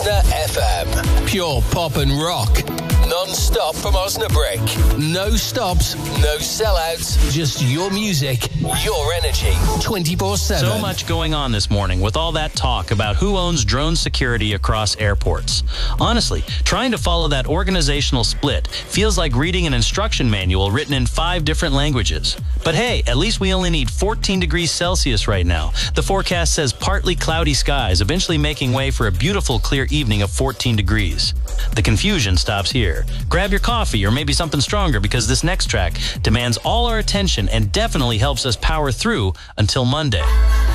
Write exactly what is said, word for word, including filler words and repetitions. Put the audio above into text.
F M. Pure pop and rock. Non-stop from Osnabrück. No stops, no sellouts. Just your music, your energy. twenty-four seven. So much going on this morning with all that talk about who owns drone security across airports. Honestly, trying to follow that organizational split feels like reading an instruction manual written in five different languages. But hey, at least we only need fourteen degrees Celsius right now. The forecast says partly cloudy skies, eventually making way for a beautiful clear evening of fourteen degrees. The confusion stops here. Grab your coffee or maybe something stronger, because this next track demands all our attention and definitely helps us power through until Monday.